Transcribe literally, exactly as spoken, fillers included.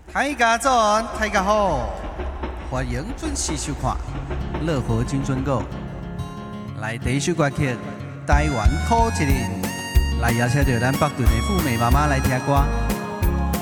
大家早安，大家好，欢迎准时收看《乐活青春歌》。来第一首歌曲《台湾苦一人》，来邀请到咱北屯的富美妈妈来听歌。